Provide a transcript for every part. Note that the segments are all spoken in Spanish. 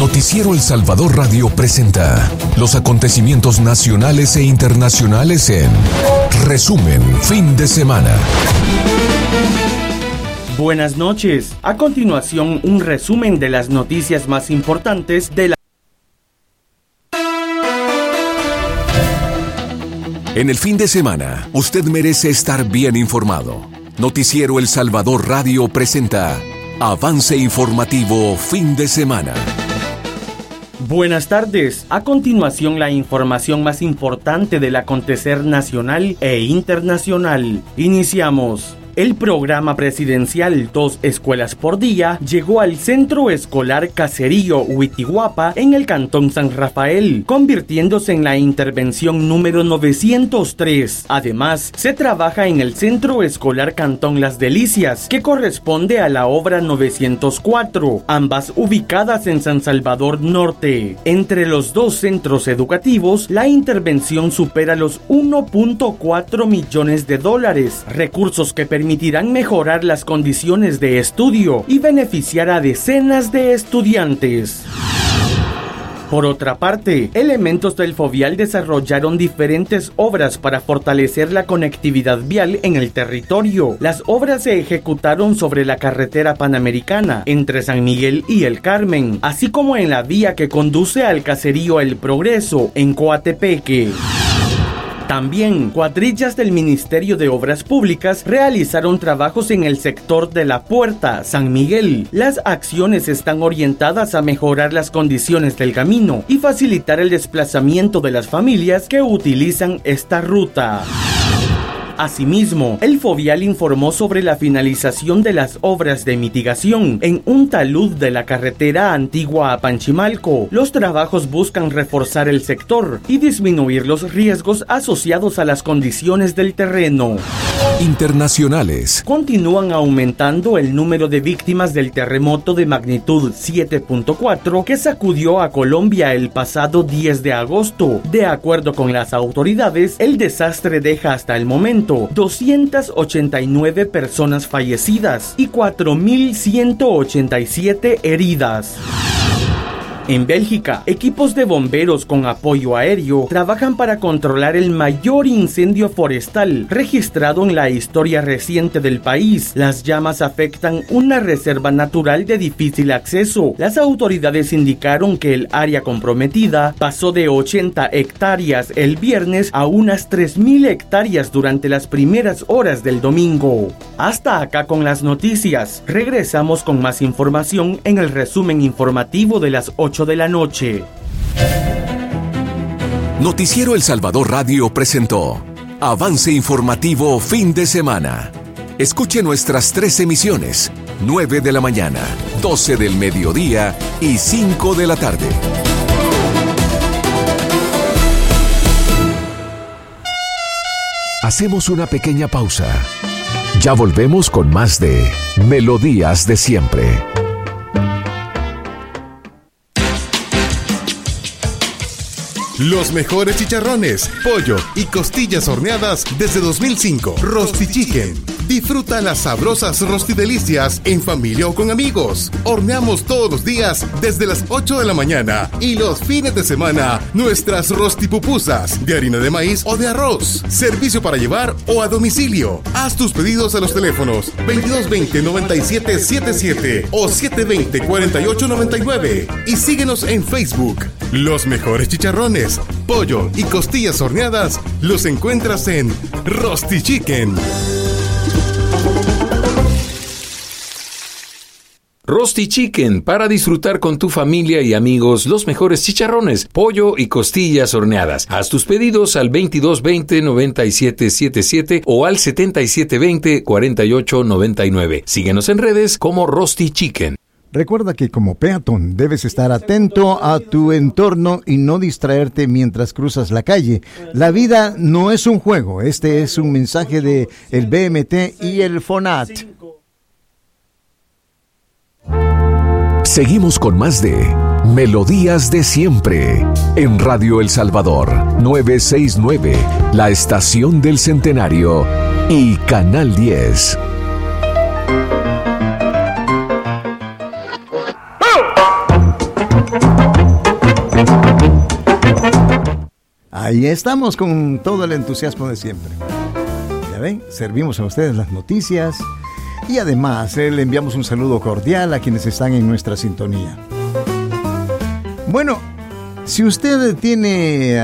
Noticiero El Salvador Radio presenta los acontecimientos nacionales e internacionales en resumen fin de semana. Buenas noches. A continuación, un resumen de las noticias más importantes de la... En el fin de semana, usted merece estar bien informado. Noticiero El Salvador Radio presenta Avance Informativo Fin de Semana. Buenas tardes. A continuación, la información más importante del acontecer nacional e internacional. Iniciamos. El programa presidencial 2 escuelas por día llegó al Centro Escolar Caserío Huitiguapa en el Cantón San Rafael, convirtiéndose en la intervención número 903. Además, se trabaja en el Centro Escolar Cantón Las Delicias, que corresponde a la obra 904, ambas ubicadas en San Salvador Norte. Entre los dos centros educativos, la intervención supera los $1.4 millones, recursos que permitirán mejorar las condiciones de estudio y beneficiar a decenas de estudiantes. Por otra parte, elementos del Fovial desarrollaron diferentes obras para fortalecer la conectividad vial en el territorio. Las obras se ejecutaron sobre la carretera panamericana entre San Miguel y El Carmen, así como en la vía que conduce al caserío El Progreso en Coatepeque. También, cuadrillas del Ministerio de Obras Públicas realizaron trabajos en el sector de La Puerta, San Miguel. Las acciones están orientadas a mejorar las condiciones del camino y facilitar el desplazamiento de las familias que utilizan esta ruta. Asimismo, el Fovial informó sobre la finalización de las obras de mitigación en un talud de la carretera antigua a Panchimalco. Los trabajos buscan reforzar el sector y disminuir los riesgos asociados a las condiciones del terreno. Internacionales. Continúan aumentando el número de víctimas del terremoto de magnitud 7.4 que sacudió a Colombia el pasado 10 de agosto. De acuerdo con las autoridades, el desastre deja hasta el momento 289 personas fallecidas y 4.187 heridas. En Bélgica, equipos de bomberos con apoyo aéreo trabajan para controlar el mayor incendio forestal registrado en la historia reciente del país. Las llamas afectan una reserva natural de difícil acceso. Las autoridades indicaron que el área comprometida pasó de 80 hectáreas el viernes a unas 3.000 hectáreas durante las primeras horas del domingo. Hasta acá con las noticias. Regresamos con más información en el resumen informativo de las 8 de la noche. Noticiero El Salvador Radio presentó Avance Informativo Fin de Semana. Escuche nuestras 3 emisiones: 9 de la mañana, 12 del mediodía y 5 de la tarde. Hacemos una pequeña pausa. Ya volvemos con más de Melodías de Siempre. Los mejores chicharrones, pollo y costillas horneadas desde 2005. Rosti Chicken. Disfruta las sabrosas rostidelicias en familia o con amigos. Horneamos todos los días desde las 8 de la mañana y los fines de semana nuestras rostipupusas de harina de maíz o de arroz. Servicio para llevar o a domicilio. Haz tus pedidos a los teléfonos 2220-9777 o 720-4899 y síguenos en Facebook. Los mejores chicharrones, pollo y costillas horneadas los encuentras en Rosti Chicken. Rosti Chicken, para disfrutar con tu familia y amigos los mejores chicharrones, pollo y costillas horneadas. Haz tus pedidos al 2220-9777 o al 7720-4899. Síguenos en redes como Rosti Chicken. Recuerda que como peatón debes estar atento a tu entorno y no distraerte mientras cruzas la calle. La vida no es un juego. Este es un mensaje de el BMT y el FONAT. Seguimos con más de Melodías de Siempre en Radio El Salvador 969, la estación del Centenario y Canal 10. ahí estamos con todo el entusiasmo de siempre. Ya ven, servimos a ustedes las noticias y además le enviamos un saludo cordial a quienes están en nuestra sintonía. Bueno, si usted tiene,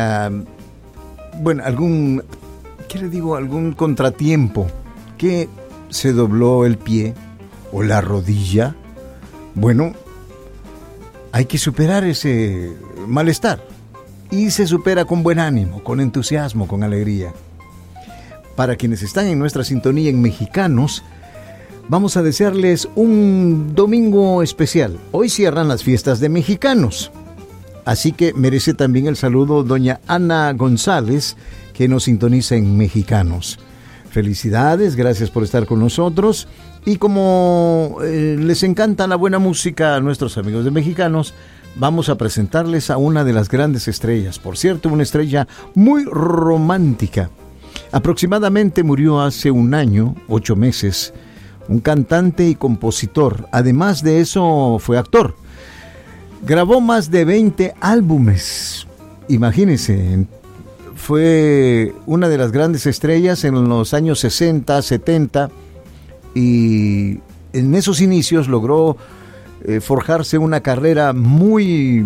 algún contratiempo, que se dobló el pie o la rodilla, bueno, hay que superar ese malestar y se supera con buen ánimo, con entusiasmo, con alegría. Para quienes están en nuestra sintonía en Mexicanos, vamos a desearles un domingo especial. Hoy cierran las fiestas de Mexicanos, así que merece también el saludo doña Ana González, que nos sintoniza en Mexicanos. Felicidades, gracias por estar con nosotros. Y como les encanta la buena música a nuestros amigos de Mexicanos, vamos a presentarles a una de las grandes estrellas. Por cierto, una estrella muy romántica. Aproximadamente murió hace 1 año, 8 meses, un cantante y compositor. Además de eso, fue actor. Grabó más de 20 álbumes. Imagínense, fue una de las grandes estrellas en los años 60, 70, y en esos inicios logró forjarse una carrera muy,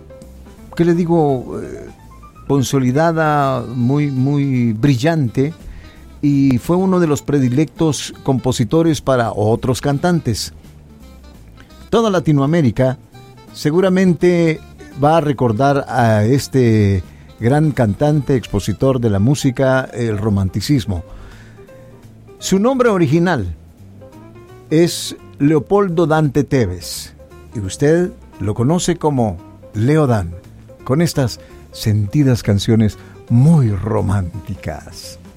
consolidada, muy brillante, y fue uno de los predilectos compositores para otros cantantes. Toda Latinoamérica seguramente va a recordar a este gran cantante, expositor de la música, el romanticismo. Su nombre original es Leopoldo Dante Tevez, y usted lo conoce como Leo Dan, con estas sentidas canciones muy románticas.